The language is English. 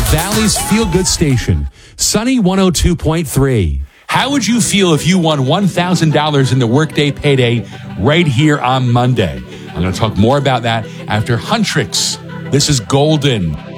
Valley's feel-good station, Sunny 102.3. How would you feel if you won $1,000 in the Workday Payday right here on Monday? I'm going to talk more about that after Huntrix. This is Golden.